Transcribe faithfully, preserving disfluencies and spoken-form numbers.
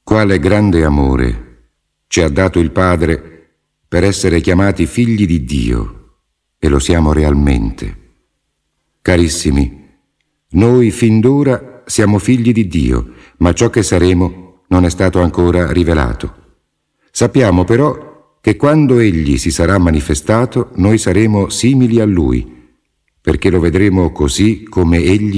Quale grande amore ci ha dato il Padre per essere chiamati figli di Dio, e lo siamo realmente. Carissimi, noi fin d'ora siamo figli di Dio, ma ciò che saremo non è stato ancora rivelato. Sappiamo però che quando Egli si sarà manifestato, noi saremo simili a Lui, perché lo vedremo così come Egli